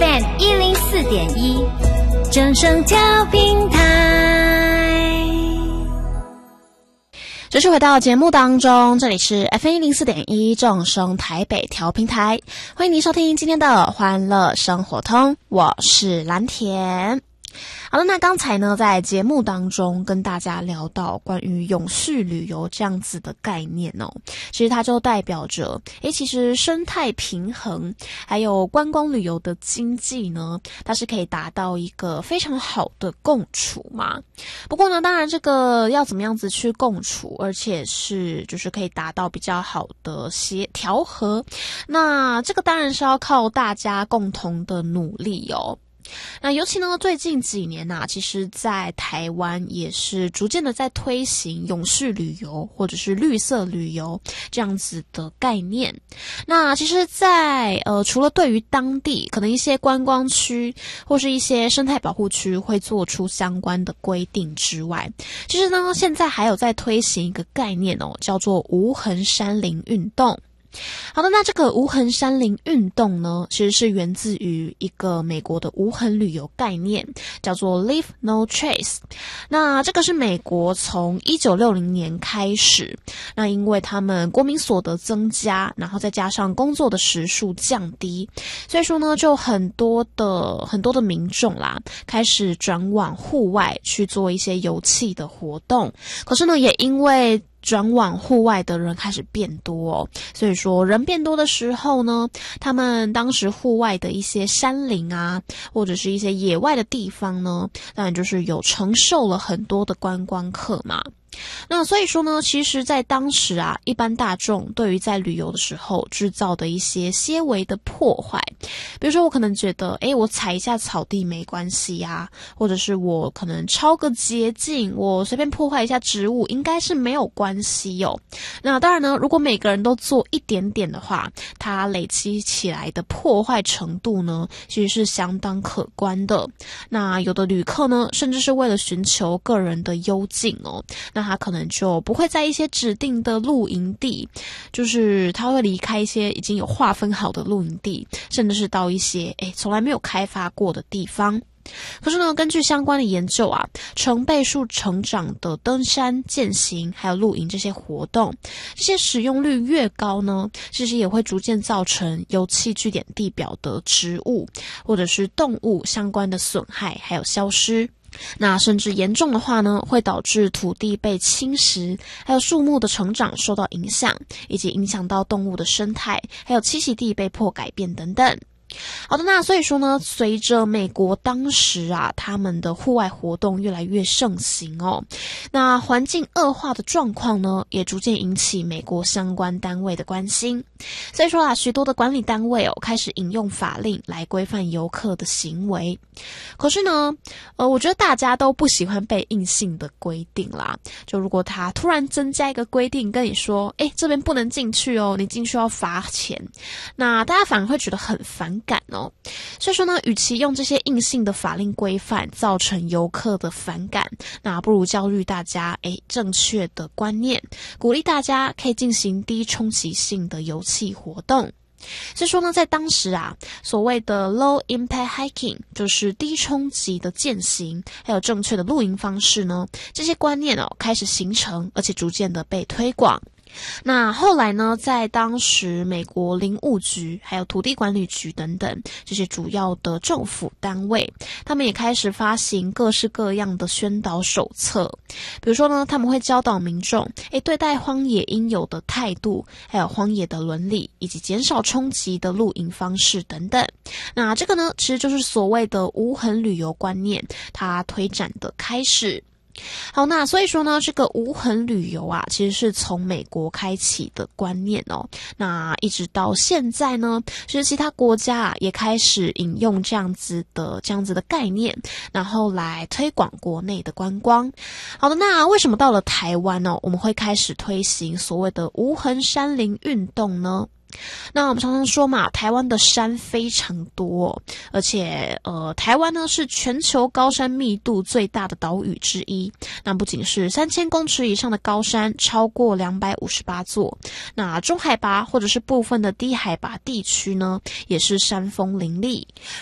FM 104.1，正声调频台。 继续回到节目当中，这里是 FM 104.1正声台北调频台，欢迎您收听今天的欢乐生活通，我是蓝田。好的，那刚才呢，在节目当中跟大家聊到关于永续旅游这样子的概念哦，其实它就代表着，其实生态平衡还有观光旅游的经济呢，它是可以达到一个非常好的共处嘛。不过呢，当然这个要怎么样子去共处，而且是就是可以达到比较好的调和，那这个当然是要靠大家共同的努力哦。那尤其呢，最近几年其实在台湾也是逐渐的在推行永续旅游或者是绿色旅游这样子的概念。那其实在除了对于当地可能一些观光区或是一些生态保护区会做出相关的规定之外，其实呢，现在还有在推行一个概念叫做无痕山林运动。好的，那这个无痕山林运动呢，其实是源自于一个美国的无痕旅游概念，叫做 Leave No Trace。那这个是美国从1960年开始，那因为他们国民所得增加，然后再加上工作的时数降低，所以说呢，就很多的民众啦，开始转往户外去做一些游憩的活动。可是呢，也因为转往户外的人开始变多所以说人变多的时候呢，他们当时户外的一些山林或者是一些野外的地方呢，当然就是有承受了很多的观光客嘛。那所以说呢，其实在当时一般大众对于在旅游的时候制造的一些些微的破坏，比如说我可能觉得我踩一下草地没关系或者是我可能抄个捷径，我随便破坏一下植物应该是没有关系那当然呢，如果每个人都做一点点的话，它累积起来的破坏程度呢，其实是相当可观的。那有的旅客呢，甚至是为了寻求个人的幽静那他可能就不会在一些指定的露营地，就是他会离开一些已经有划分好的露营地，甚至是到一些从来没有开发过的地方。可是呢，根据相关的研究成倍数成长的登山、健行还有露营这些活动，这些使用率越高呢，其实也会逐渐造成油气据点地表的植物或者是动物相关的损害还有消失。那甚至严重的话呢，会导致土地被侵蚀，还有树木的成长受到影响，以及影响到动物的生态，还有栖息地被迫改变等等。好的，那所以说呢，随着美国当时他们的户外活动越来越盛行那环境恶化的状况呢，也逐渐引起美国相关单位的关心。所以说许多的管理单位开始引用法令来规范游客的行为。可是呢，我觉得大家都不喜欢被硬性的规定啦。就如果他突然增加一个规定跟你说，这边不能进去你进去要罚钱，那大家反而会觉得很反感所以说呢，与其用这些硬性的法令规范造成游客的反感，那不如教育大家正确的观念，鼓励大家可以进行低冲击性的游憩活动。所以说呢，在当时所谓的 low impact hiking 就是低冲击的健行，还有正确的露营方式呢，这些观念开始形成，而且逐渐的被推广。那后来呢，在当时美国林务局还有土地管理局等等这些主要的政府单位，他们也开始发行各式各样的宣导手册。比如说呢，他们会教导民众对待荒野应有的态度，还有荒野的伦理，以及减少冲击的露营方式等等。那这个呢，其实就是所谓的无痕旅游观念它推展的开始。好，那所以说呢，这个无痕旅游其实是从美国开启的观念那一直到现在呢，其实其他国家也开始引用这样子的概念，然后来推广国内的观光。好的，那为什么到了台湾我们会开始推行所谓的无痕山林运动呢？那我们常常说嘛，台湾的山非常多，而且台湾呢是全球高山密度最大的岛屿之一。那不仅是3000公尺以上的高山超过258座，那中海拔或者是部分的低海拔地区呢，也是山峰林立。